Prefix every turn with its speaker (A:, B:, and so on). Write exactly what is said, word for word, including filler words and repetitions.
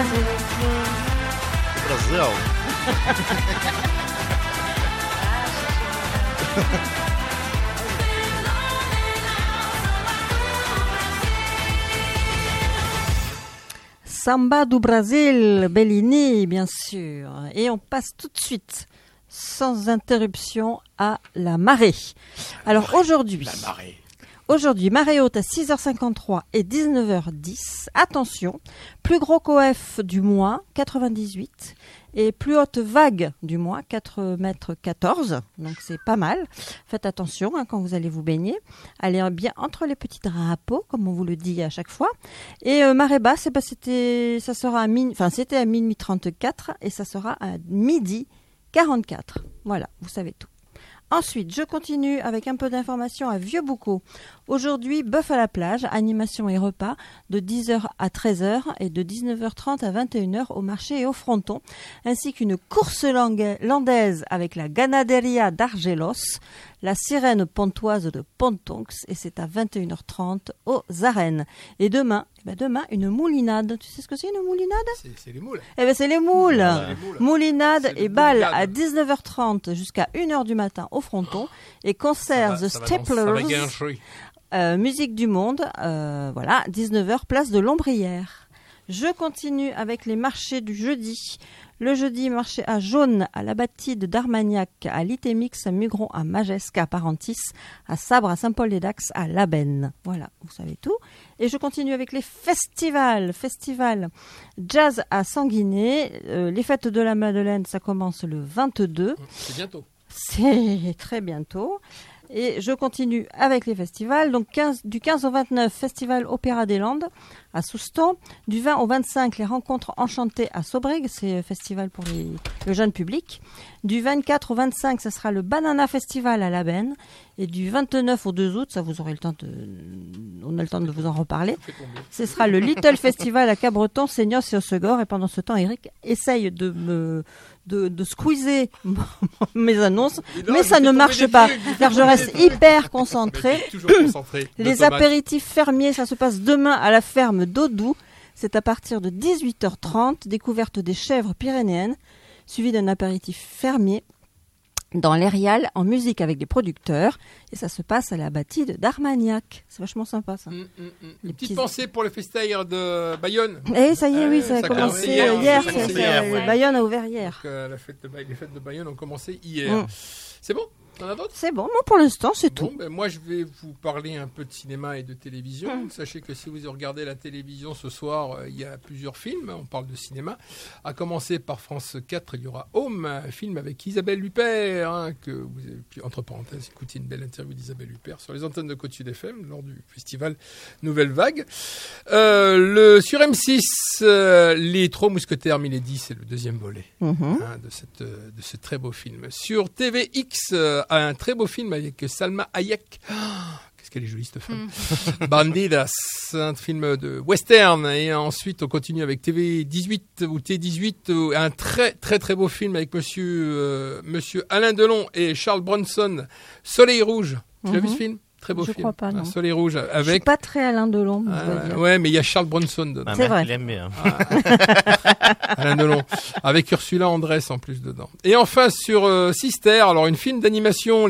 A: Brasil.
B: Samba do Brasil, Bellini, bien sûr. Et on passe tout de suite, sans interruption, à la marée. Alors aujourd'hui,
A: La marée.
B: aujourd'hui, marée haute à six heures cinquante-trois et dix-neuf heures dix. Attention, plus gros qu'O F du mois, quatre-vingt-dix-huit. Et plus haute vague du mois, quatre mètres quatorze. Donc c'est pas mal. Faites attention hein, quand vous allez vous baigner. Allez bien entre les petits drapeaux, comme on vous le dit à chaque fois. Et euh, marée basse, eh ben, c'était, ça sera à min, enfin c'était à minuit trente-quatre et ça sera à midi quarante-quatre. Voilà, vous savez tout. Ensuite, je continue avec un peu d'informations à Vieux-Boucau. Aujourd'hui, bœuf à la plage, animation et repas de dix heures à treize heures et de dix-neuf heures trente à vingt et une heures au marché et au fronton, ainsi qu'une course landaise avec la Ganaderia d'Argelos, la sirène pontoise de Pontonx, et c'est à vingt et une heures trente aux arènes. Et demain, eh ben demain, une moulinade. Tu sais ce que c'est une moulinade ?
C: C'est, c'est les moules.
B: Eh ben c'est les moules.
C: C'est les moules.
B: Moulinade
C: C'est
B: et
C: le
B: bal
C: moulinade.
B: à dix-neuf heures trente jusqu'à une heure du matin au fronton et concert The
C: Ça va danser, ça va
B: Staplers,
C: guincher.
B: euh, musique du monde, euh, voilà, dix-neuf heures, place de l'Ombrière. Je continue avec les marchés du jeudi. Le jeudi, marché à Jaune, à la Bâtide d'Armagnac, à Litémix, à Mugron, à Magesque, à Parentis, à Sabre, à Saint-Paul-des-Dax, à Labenne. Voilà, vous savez tout. Et je continue avec les festivals. Festival jazz à Sanguinet. Euh, les fêtes de la Madeleine, ça commence le vingt-deux.
C: C'est bientôt.
B: C'est très bientôt. Et je continue avec les festivals. Donc quinze, du quinze au vingt-neuf, Festival Opéra des Landes à Souston. Du vingt au vingt-cinq, les Rencontres Enchantées à Sobrig. C'est un festival pour les, le jeune public. Du vingt-quatre au vingt-cinq, ce sera le Banana Festival à Labenne. Et du vingt-neuf au deux août, ça vous aurez le temps de, on a le temps de vous en reparler. Ce sera le Little Festival à Cabreton, Seignos et Hossegor. Et pendant ce temps, Eric essaye de me, de, de squeezer mes annonces,
C: Non,
B: mais
C: je
B: ça
C: fais
B: ne
C: tomber
B: marche
C: des
B: pas.
C: trucs, je fais
B: Car je
C: tomber
B: reste
C: des trucs.
B: hyper concentrée.
C: Toujours concentré.
B: Les
C: De tomate.
B: apéritifs fermiers, ça se passe demain à la ferme d'Audou. C'est à partir de dix-huit heures trente, découverte des chèvres pyrénéennes, suivi d'un apéritif fermier dans l'Erial en musique avec des producteurs. Et ça se passe à la Bâtide d'Armagnac. C'est vachement sympa ça.
C: Hum, hum, hum.
B: Les
C: Une petite
B: petits-
C: pensée pour le festival de Bayonne.
B: Et ça y est, oui,
C: Ouais,
B: ça a
C: ça a
B: commencé
C: commencé hier,
B: hier.
C: ça a
B: ça-
C: commencé
B: ça-
C: hier,
A: ouais.
B: Bayonne a ouvert hier.
C: Donc, euh, la fête de Bay- les fêtes de Bayonne ont commencé hier.
B: Mm.
C: C'est bon ? T'en as d'autres ?
B: C'est bon, moi pour l'instant c'est
C: Bon,
B: tout.
C: ben moi je vais vous parler un peu de cinéma et de télévision. Sachez que si vous regardez la télévision ce soir, euh, il y a plusieurs films, on parle de cinéma. À commencer par France quatre, il y aura Home, un film avec Isabelle Huppert, hein, que vous avez pu, entre parenthèses, écouter une belle interview d'Isabelle Huppert sur les antennes de Côte-Sud F M lors du festival Nouvelle Vague. Euh, le, sur M six, euh, Les Trois Mousquetaires Milady, c'est le deuxième volet.
B: Mhm.
C: Hein, de, cette, euh, de ce très beau film. Sur T V X, euh, un très beau film avec Salma Hayek. Oh, qu'est-ce qu'elle est jolie cette femme. Bandidas, un film de western. Et ensuite, on continue avec T V dix-huit ou T dix-huit, euh, un très très très beau film avec monsieur, euh, monsieur Alain Delon et Charles Bronson, Soleil Rouge. Tu l'as
B: Mhm.
C: vu ce film ? Très beau
B: Je
C: film.
B: crois pas, non.
C: Un Soleil Rouge
B: Je suis
C: avec...
B: pas très Alain Delon, je
C: Ah,
B: dois dire.
C: ouais, mais il y a Charles Bronson dedans.
A: Ma
B: C'est
A: mère
B: vrai.
A: qui l'aime bien.
C: Alain Delon, avec Ursula Andress en plus dedans. Et enfin sur euh, Sister, alors une film d'animation